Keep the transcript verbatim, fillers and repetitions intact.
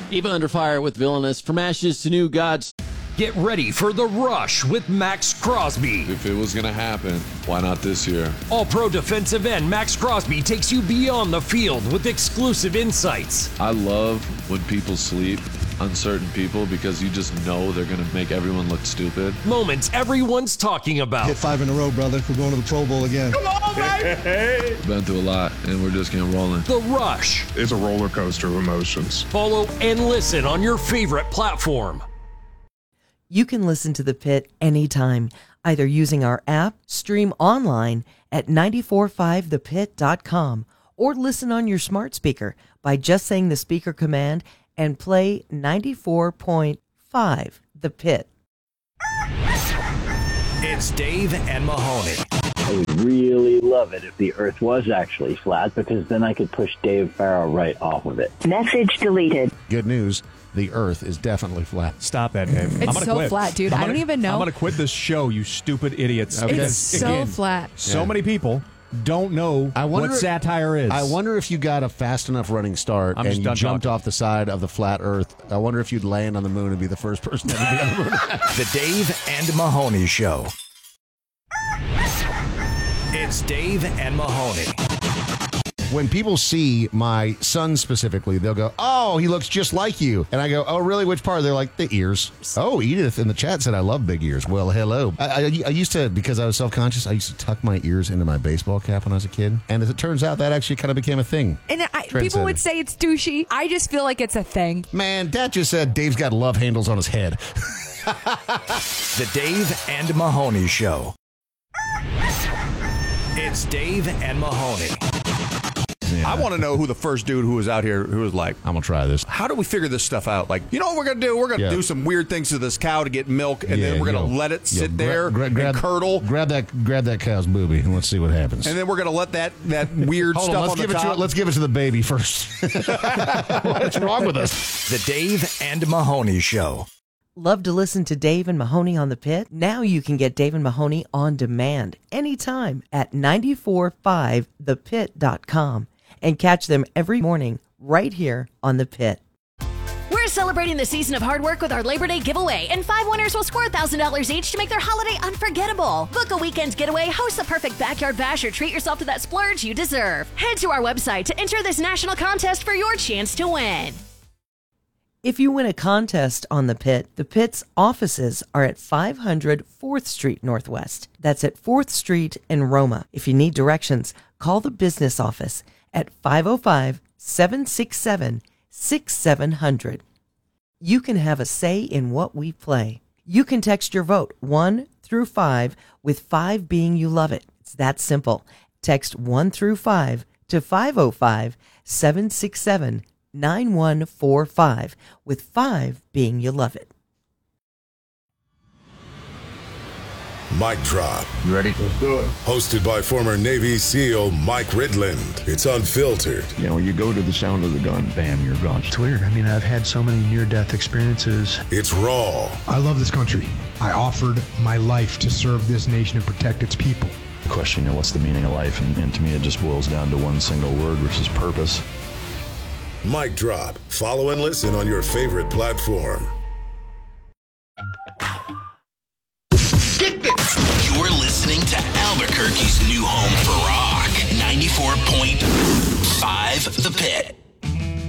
Eva under fire with Villainous. From Ashes to New Gods. Get ready for The Rush with Max Crosby. If it was going to happen, why not this year? All-pro defensive end Max Crosby takes you beyond the field with exclusive insights. I love when people sleep, uncertain people, because you just know they're going to make everyone look stupid. Moments everyone's talking about. Hit five in a row, brother. We're going to the Pro Bowl again. Come on, baby! Been through a lot, and we're just getting rolling. The Rush. It's a roller coaster of emotions. Follow and listen on your favorite platform. You can listen to The Pit anytime, either using our app, stream online at nine four five the pit dot com, or listen on your smart speaker by just saying the speaker command and play ninety-four point five The Pit. It's Dave and Mahoney. I would really love it if the Earth was actually flat, because then I could push Dave Farrow right off of it. Message deleted. Good news. The Earth is definitely flat. Stop that, Dave. It's I'm gonna so quit. flat, dude. I'm I don't gonna, even know. I'm going to quit this show, you stupid idiots. Okay. It's so Again, flat. So Yeah. many people don't know I wonder, what satire is. I wonder if you got a fast enough running start I'm and just you done jumped talking. off the side of the flat Earth. I wonder if you'd land on the moon and be the first person to ever be on the moon. The Dave and Mahoney Show. It's Dave and Mahoney. When people see my son specifically, they'll go, "Oh, he looks just like you." And I go, "Oh, really? Which part?" They're like, "The ears." Oh, Edith in the chat said, "I love big ears." Well, hello. I, I, I used to, because I was self-conscious, I used to tuck my ears into my baseball cap when I was a kid. And as it turns out, that actually kind of became a thing. And I, Trendsetter. people would say it's douchey. I just feel like it's a thing. Man, Dad just said Dave's got love handles on his head. The Dave and Mahoney Show. It's Dave and Mahoney. Yeah. I want to know who the first dude who was out here who was like, I'm going to try this. how do we figure this stuff out? Like, you know what we're going to do? We're going to Yeah. do some weird things to this cow to get milk, and Yeah, then we're going to yo, let it yo, sit gra- there gra- grab, and curdle. Grab that grab that cow's booby and let's see what happens. And then we're going to let that, that weird Hold stuff on, let's on give the it top. to let's give it to the baby first. What's wrong with us? The Dave and Mahoney Show. Love to listen to Dave and Mahoney on The Pit? Now you can get Dave and Mahoney on demand anytime at nine four five the pit dot com and catch them every morning right here on The Pit. We're celebrating the season of hard work with our Labor Day giveaway, and five winners will score one thousand dollars each to make their holiday unforgettable. Book a weekend getaway, host the perfect backyard bash, or treat yourself to that splurge you deserve. Head to our website to enter this national contest for your chance to win. If you win a contest on The Pit, The Pit's offices are at five hundred fourth Street Northwest. That's at fourth Street in Roma. If you need directions, call the business office at five oh five, seven six seven, six seven zero zero. You can have a say in what we play. You can text your vote one through five, with five being you love it. It's that simple. Text one through five to five oh five, seven six seven, nine one four five, with five being you love it. Mic Drop. You ready? Let's do it. Hosted by former Navy SEAL Mike Ridland. It's unfiltered. You know, you go to the sound of the gun, bam, you're gone. It's weird. I mean, I've had so many near-death experiences. It's raw. I love this country. I offered my life to serve this nation and protect its people. The question, you know, what's the meaning of life? And, and to me, it just boils down to one single word, which is purpose. Mic Drop. Follow and listen on your favorite platform. You're listening to Albuquerque's new home for rock, ninety-four point five The Pit.